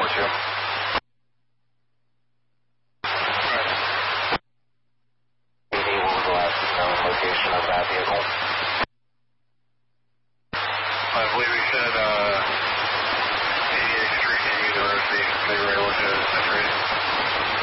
2. What was the last known location of that vehicle? I believe he said 88th Street, either of the Bay Rail to Century.